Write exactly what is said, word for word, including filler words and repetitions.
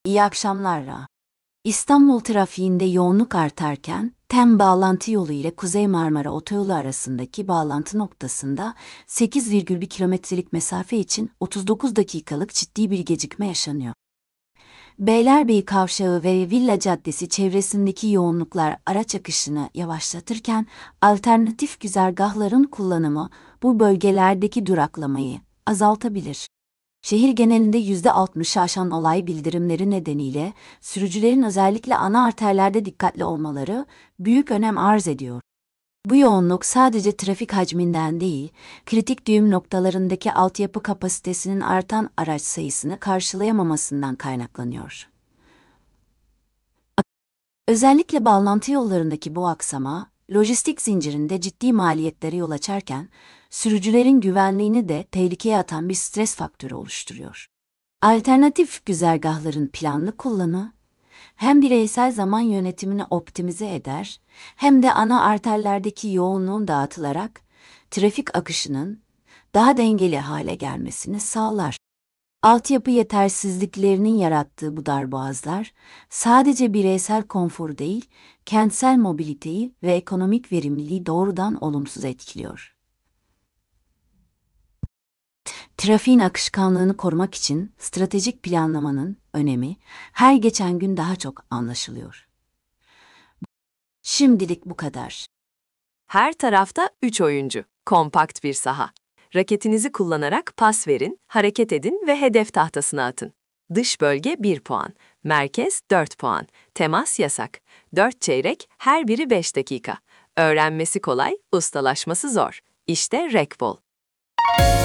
İyi akşamlar. İstanbul trafiğinde yoğunluk artarken, TEM bağlantı yolu ile Kuzey Marmara Otoyolu arasındaki bağlantı noktasında sekiz virgül bir kilometrelik mesafe için otuz dokuz dakikalık ciddi bir gecikme yaşanıyor. Beylerbeyi Kavşağı ve Villa Caddesi çevresindeki yoğunluklar araç akışını yavaşlatırken, alternatif güzergahların kullanımı bu bölgelerdeki duraklamayı azaltabilir. Şehir genelinde yüzde altmışı aşan olay bildirimleri nedeniyle sürücülerin özellikle ana arterlerde dikkatli olmaları büyük önem arz ediyor. Bu yoğunluk sadece trafik hacminden değil, kritik düğüm noktalarındaki altyapı kapasitesinin artan araç sayısını karşılayamamasından kaynaklanıyor. Özellikle bağlantı yollarındaki bu aksama, lojistik zincirinde ciddi maliyetlere yol açarken, sürücülerin güvenliğini de tehlikeye atan bir stres faktörü oluşturuyor. Alternatif güzergahların planlı kullanımı, hem bireysel zaman yönetimini optimize eder, hem de ana arterlerdeki yoğunluğun dağıtılarak, trafik akışının daha dengeli hale gelmesini sağlar. Altyapı yetersizliklerinin yarattığı bu darboğazlar, sadece bireysel konforu değil, kentsel mobiliteyi ve ekonomik verimliliği doğrudan olumsuz etkiliyor. Trafiğin akışkanlığını korumak için stratejik planlamanın önemi her geçen gün daha çok anlaşılıyor. Şimdilik bu kadar. Her tarafta üç oyuncu, kompakt bir saha. Raketinizi kullanarak pas verin, hareket edin ve hedef tahtasına atın. Dış bölge bir puan, merkez dört puan, temas yasak. dört çeyrek, her biri beş dakika. Öğrenmesi kolay, ustalaşması zor. İşte Rekbol.